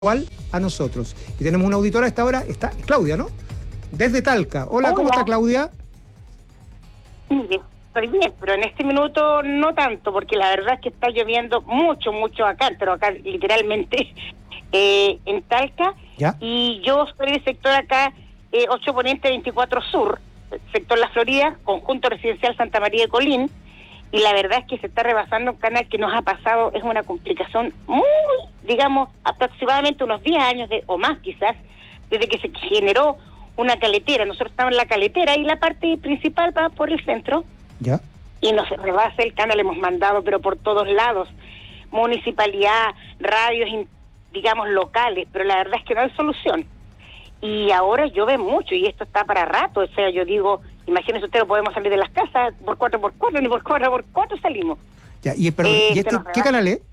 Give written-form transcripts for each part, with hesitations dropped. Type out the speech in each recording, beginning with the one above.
igual a nosotros. Y tenemos una auditora a esta hora, está Claudia, ¿no? Desde Talca. Hola, ¿cómo está Claudia? Mire, estoy bien, pero en este minuto no tanto, porque la verdad es que está lloviendo mucho acá, pero acá literalmente en Talca. ¿Ya? Y yo soy del sector acá, 8 Poniente 24 Sur, sector La Florida, conjunto residencial Santa María de Colín. Y la verdad es que se está rebasando un canal que nos ha pasado, es una complicación muy, digamos, aproximadamente unos 10 años o más quizás, desde que se generó una caletera. Nosotros estamos en la caletera y la parte principal va por el centro. ¿Ya? Y nos rebasa el canal, hemos mandado, pero por todos lados, municipalidad, radios, digamos, locales, pero la verdad es que no hay solución. Y ahora llueve mucho y esto está para rato, o sea, yo digo, imagínense ustedes, podemos salir de las casas por 4x4, ni por 4x4 salimos. Ya, perdón, ¿y este qué canal es?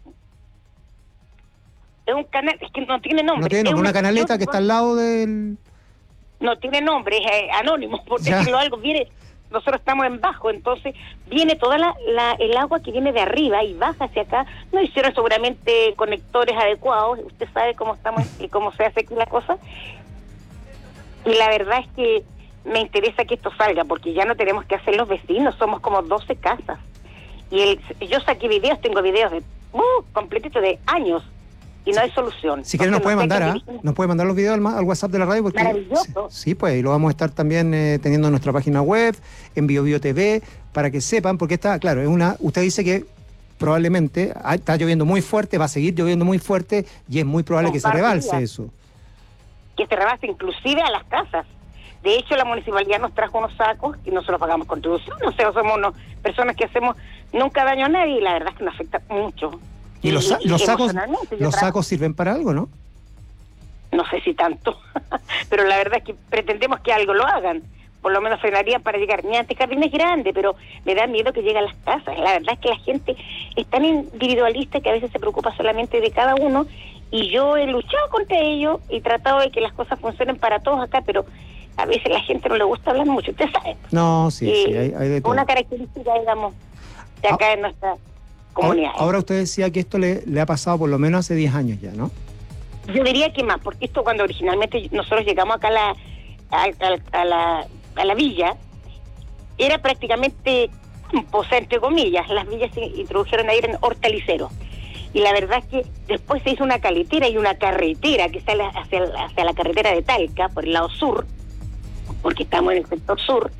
Es un canal, es que no tiene nombre. No tiene nombre, una canaleta que está al lado del... No tiene nombre, es anónimo, por decirlo algo, viene, nosotros estamos en bajo, entonces viene toda el agua que viene de arriba y baja hacia acá. No hicieron seguramente conectores adecuados, usted sabe cómo estamos y cómo se hace aquí la cosa. Y la verdad es que me interesa que esto salga, porque ya no tenemos que hacer los vecinos, somos como 12 casas. Y yo saqué videos, tengo videos de completito de años, y no hay solución. Si quiere nos puede mandar, nos puede mandar los videos al WhatsApp de la radio, porque maravilloso. Sí, pues, y lo vamos a estar también teniendo en nuestra página web, en BioBio TV, para que sepan, porque está, claro, usted dice que probablemente está lloviendo muy fuerte, va a seguir lloviendo muy fuerte, y es muy probable que se rebalse eso. Que se rebase inclusive a las casas. De hecho, la municipalidad nos trajo unos sacos y nosotros pagamos contribución, o sea, somos personas que hacemos nunca daño a nadie, y la verdad es que nos afecta mucho. ¿Y los sacos sirven para algo, no? No sé si tanto, pero la verdad es que pretendemos que algo lo hagan, por lo menos frenarían para llegar. Mi antejardín es grande, pero me da miedo que llegue a las casas. La verdad es que la gente es tan individualista que a veces se preocupa solamente de cada uno, y yo he luchado contra ello y tratado de que las cosas funcionen para todos acá, pero a veces a la gente no le gusta hablar mucho, usted sabe. No, sí, hay de todo. Una característica, digamos, de acá en nuestra comunidad. Ahora usted decía que esto le ha pasado por lo menos hace 10 años ya, ¿no? Yo diría que más, porque esto cuando originalmente nosotros llegamos acá a la villa, era prácticamente campo, o sea, entre comillas, las villas se introdujeron ahí en hortaliceros. Y la verdad es que después se hizo una caletera y una carretera que sale hacia la carretera de Talca, por el lado sur, porque estamos en el sector sur,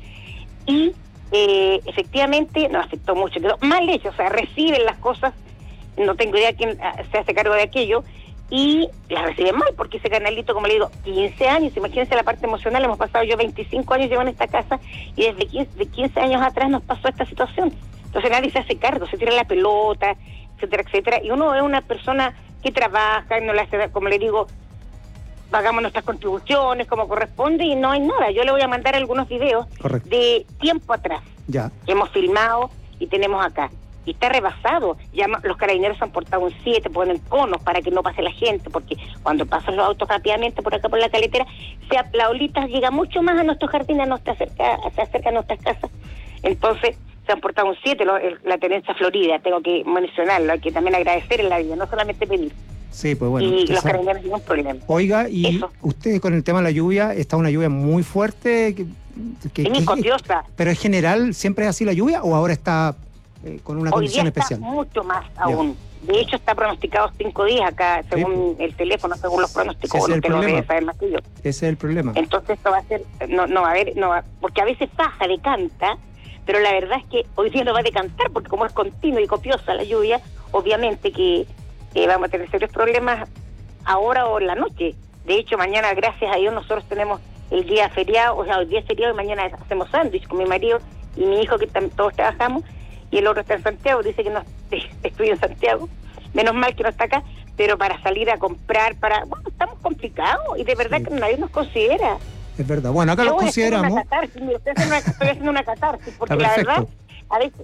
y efectivamente nos afectó mucho, quedó mal hecho, o sea, reciben las cosas, no tengo idea quién se hace cargo de aquello, y las reciben mal, porque ese canalito, como le digo, 15 años, imagínense la parte emocional, hemos pasado yo 25 años llevo en esta casa, y desde 15 años atrás nos pasó esta situación. Entonces nadie se hace cargo, se tira la pelota, etcétera, etcétera, y uno es una persona que trabaja, y no le hace, como le digo, pagamos nuestras contribuciones como corresponde y no hay nada. Yo le voy a mandar algunos videos de tiempo atrás que hemos filmado y tenemos acá. Y está rebasado. Ya los carabineros han portado un 7, ponen conos para que no pase la gente, porque cuando pasan los autos rápidamente por acá por la caletera, la olita llega mucho más a nuestros jardines, se acerca a nuestras casas. Entonces se han portado un 7, la tenencia Florida, tengo que mencionarlo, hay que también agradecer en la vida, no solamente pedir. Sí, pues bueno. Y los carabineros tienen un problema. Oiga, y usted con el tema de la lluvia, está una lluvia muy fuerte. Es copiosa. ¿Pero en general siempre es así la lluvia o ahora está con una condición especial? Mucho más aún. De hecho, está pronosticado 5 días acá, según el teléfono, según los pronósticos. Ese es el problema. Saber más que yo. Ese es el problema. Entonces esto va a ser, porque a veces baja, decanta, pero la verdad es que hoy día no va a decantar, porque como es continua y copiosa la lluvia, obviamente que vamos a tener serios problemas ahora o en la noche. De hecho, mañana, gracias a Dios, nosotros tenemos el día feriado, o sea, el día feriado, y mañana hacemos sándwich con mi marido y mi hijo, que todos trabajamos, y el otro está en Santiago, dice que no estudia en Santiago, menos mal que no está acá, pero para salir a comprar, estamos complicados, y de verdad que nadie nos considera. Es verdad, bueno, acá lo consideramos. Estoy haciendo una catarsis, porque la verdad, a veces,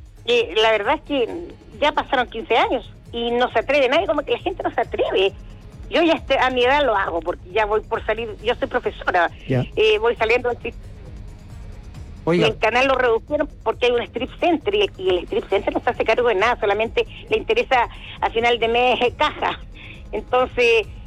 la verdad es que ya pasaron 15 años, y no se atreve nadie, como que la gente no se atreve. Yo ya a mi edad lo hago, porque ya voy por salir, yo soy profesora, voy saliendo del Oiga. Y el canal lo reducieron porque hay un strip center y el strip center no se hace cargo de nada, solamente le interesa a final de mes caja. Entonces